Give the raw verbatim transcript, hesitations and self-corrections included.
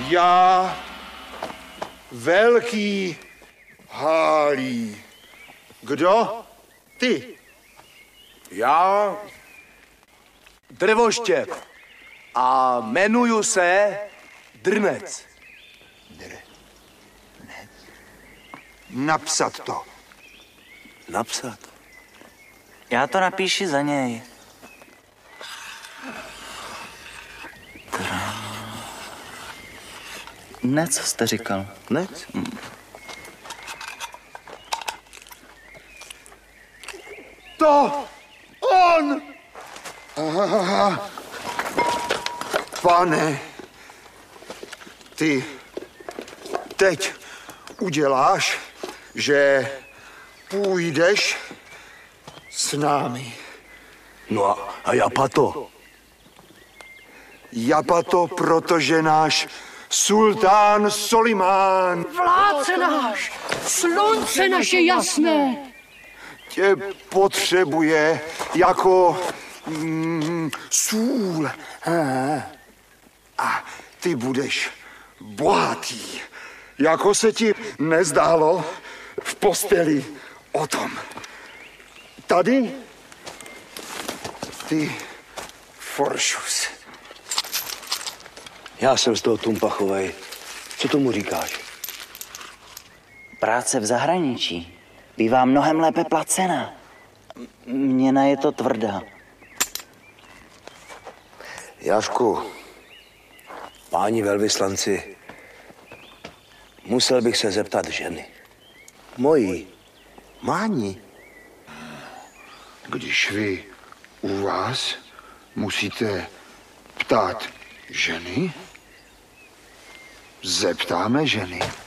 Já, velký Hálí. Kdo? Ty. Já, Drvoštěp. A jmenuju se Drnec. Drnec. Napsat to. Napsat? Já to napíši za něj. Ne, co jste říkal? Nec? Hmm. To on! Aha. Pane, ty teď uděláš, že půjdeš s námi. No a, a Japato? Japato, protože náš sultán Solimán, Vládce náš, slunce naše jasné, tě potřebuje jako mm, sůl. A ty budeš bohatý, jako se ti nezdálo v posteli o tom. Tady ty foršus. Já jsem z toho Tumpachovej. Co tomu říkáš? Práce v zahraničí bývá mnohem lépe placena. Měna je to tvrdá. Jášku, páni velvyslanci, musel bych se zeptat ženy. Mojí. Máni. Když vy u vás musíte ptát ženy, zeptáme ženy.